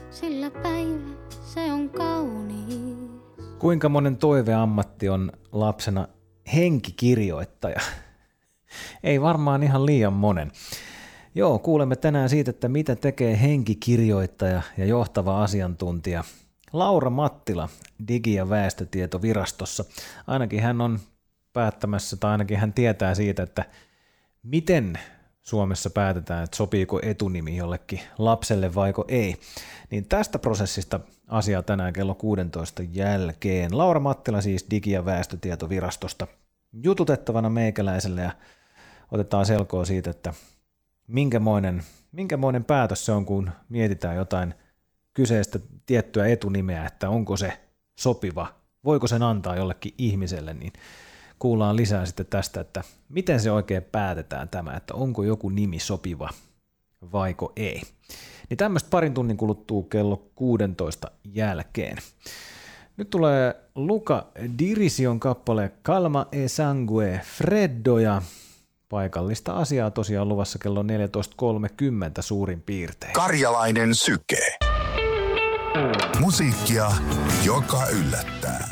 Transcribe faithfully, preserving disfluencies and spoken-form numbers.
sillä päivä se on kaunis. Kuinka monen toiveammatti on lapsena henkikirjoittaja? Ei varmaan ihan liian monen. Joo, kuulemme tänään siitä, että mitä tekee henkikirjoittaja ja johtava asiantuntija Laura Mattila Digi- ja väestötietovirastossa. Ainakin hän on päättämässä, tai ainakin hän tietää siitä, että miten Suomessa päätetään, että sopiiko etunimi jollekin lapselle vaiko ei. Niin tästä prosessista asiaa tänään kello kuusitoista jälkeen. Laura Mattila siis Digi- ja väestötietovirastosta jututettavana meikäläiselle ja otetaan selkoa siitä, että minkämoinen, minkämoinen päätös se on, kun mietitään jotain kyseistä tiettyä etunimeä, että onko se sopiva, voiko sen antaa jollekin ihmiselle, niin kuullaan lisää sitten tästä, että miten se oikein päätetään tämä, että onko joku nimi sopiva vaiko ei. Niin tämmöistä parin tunnin kuluttua kello kuusitoista jälkeen. Nyt tulee Luca Dirision kappale Calma e Sangue Freddo ja paikallista asiaa tosiaan luvassa kello neljätoista kolmekymmentä suurin piirtein. Karjalainen syke. Musiikkia, joka yllättää.